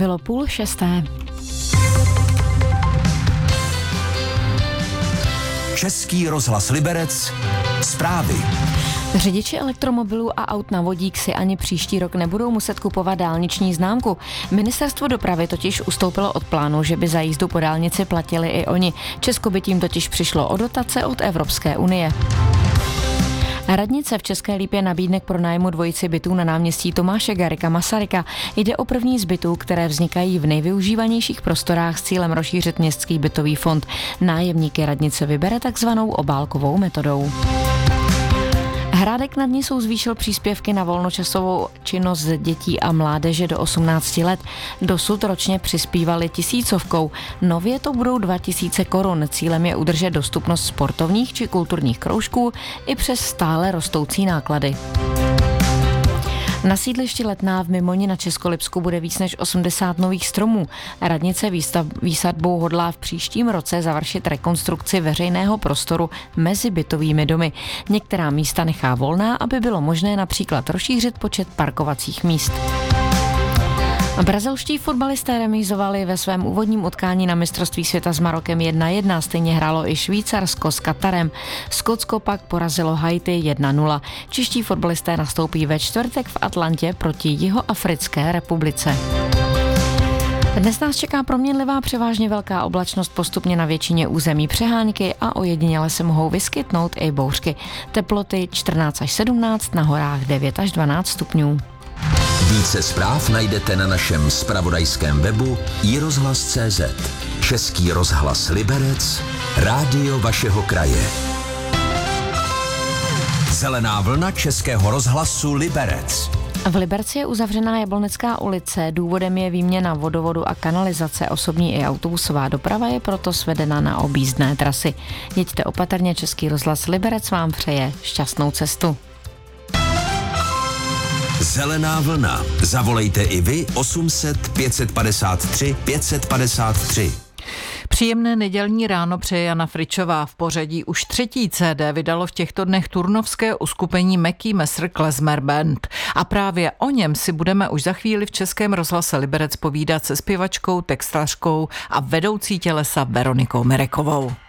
Bylo 5:30. Český rozhlas Liberec, zprávy. Řidiči elektromobilů a aut na vodík si ani příští rok nebudou muset kupovat dálniční známku. Ministerstvo dopravy totiž ustoupilo od plánu, že by za jízdu po dálnici platili i oni. Česko by tím totiž přišlo o dotace od Evropské unie. Radnice v České Lípě nabídne k pronájmu dvojici bytů na náměstí Tomáše Garrigua Masaryka. Jde o první z bytů, které vznikají v nejvyužívanějších prostorách s cílem rozšířit městský bytový fond. Nájemníky radnice vybere takzvanou obálkovou metodou. Hrádek nad Nisou zvýšil příspěvky na volnočasovou činnost dětí a mládeže do 18 let. Dosud ročně přispívali 1000. Nově to budou 2000 korun. Cílem je udržet dostupnost sportovních či kulturních kroužků i přes stále rostoucí náklady. Na sídlišti Letná v Mimoni na Českolipsku bude víc než 80 nových stromů. Radnice výsadbou hodlá v příštím roce završit rekonstrukci veřejného prostoru mezi bytovými domy. Některá místa nechá volná, aby bylo možné například rozšířit počet parkovacích míst. Brazilští fotbalisté remízovali ve svém úvodním utkání na mistrovství světa s Marokem 1:1, stejně hrálo i Švýcarsko s Katarem. Skotsko pak porazilo Haiti 1:0. Čeští fotbalisté nastoupí ve čtvrtek v Atlantě proti Jihoafrické republice. Dnes nás čeká proměnlivá převážně velká oblačnost, postupně na většině území přehánky a ojediněle se mohou vyskytnout i bouřky. Teploty 14 až 17, na horách 9 až 12 stupňů. Více zpráv najdete na našem zpravodajském webu iRozhlas.cz. Český rozhlas Liberec, rádio vašeho kraje. Zelená vlna Českého rozhlasu Liberec. V Liberci je uzavřená Jablonecká ulice, důvodem je výměna vodovodu a kanalizace. Osobní i autobusová doprava je proto svedena na objízdné trasy. Jeďte opatrně, Český rozhlas Liberec vám přeje šťastnou cestu. Zelená vlna. Zavolejte i vy 800 553 553. Příjemné nedělní ráno přeje Jana Fričová. V pořadí už 3. CD vydalo v těchto dnech turnovské uskupení Mackie Messer Klezmer Band. A právě o něm si budeme už za chvíli v Českém rozhlase Liberec povídat se zpěvačkou, textařkou a vedoucí tělesa Veronikou Merekovou.